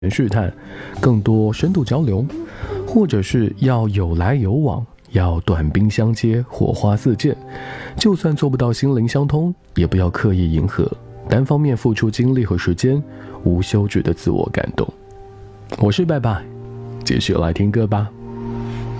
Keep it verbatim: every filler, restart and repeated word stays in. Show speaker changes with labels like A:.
A: 试探，更多深度交流，或者是要有来有往，要短兵相接，火花四溅。就算做不到心灵相通，也不要刻意迎合，单方面付出精力和时间，无休止的自我感动。我是拜拜，继续来听歌吧。